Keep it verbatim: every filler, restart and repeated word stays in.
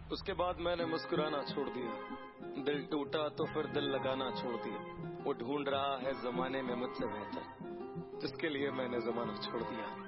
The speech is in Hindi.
उसके बाद मैंने मुस्कुराना छोड़ दिया। दिल टूटा तो फिर दिल लगाना छोड़ दिया। वो ढूंढ रहा है जमाने में मुझसे बेहतर, जिसके लिए मैंने जमाना छोड़ दिया।